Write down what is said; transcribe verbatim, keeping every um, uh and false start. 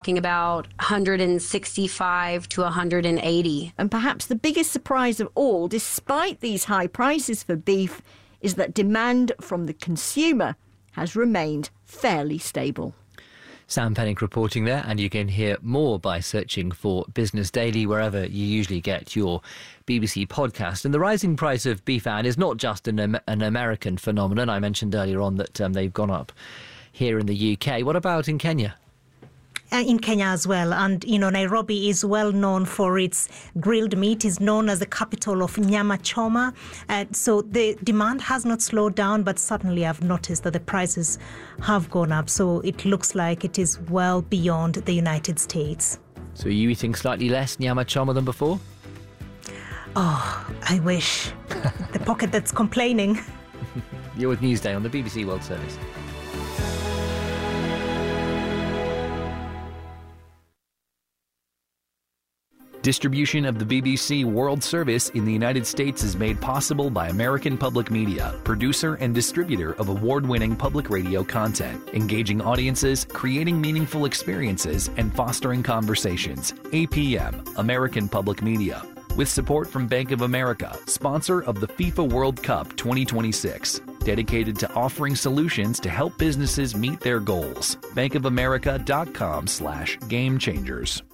talking about one hundred sixty-five to one hundred eighty. And perhaps the biggest surprise of all, despite these high prices for beef, is that demand from the consumer has remained fairly stable. Sam Pennick reporting there, and you can hear more by searching for Business Daily wherever you usually get your B B C podcast. And the rising price of beef, Anne, is not just an, an American phenomenon. I mentioned earlier on that um, they've gone up here in the U K. What about in Kenya? Uh, in Kenya as well. And, you know, Nairobi is well known for its grilled meat, is known as the capital of Nyama Choma. Uh, so the demand has not slowed down, but certainly I've noticed that the prices have gone up. So it looks like it is well beyond the United States. So are you eating slightly less Nyama Choma than before? Oh, I wish. The pocket that's complaining. You're with Newsday on the B B C World Service. Distribution of the B B C World Service in the United States is made possible by American Public Media, producer and distributor of award-winning public radio content, engaging audiences, creating meaningful experiences, and fostering conversations. A P M, American Public Media. With support from Bank of America, sponsor of the FIFA World Cup twenty twenty-six. Dedicated to offering solutions to help businesses meet their goals. bankofamerica.com slash game changers.